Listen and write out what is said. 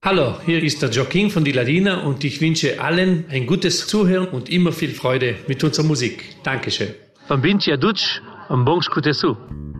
Hallo, hier ist der Joaquin von Die Ladina und ich wünsche allen ein gutes Zuhören und immer viel Freude mit unserer Musik. Dankeschön. Van Binti a Dutch, un bon scutesu.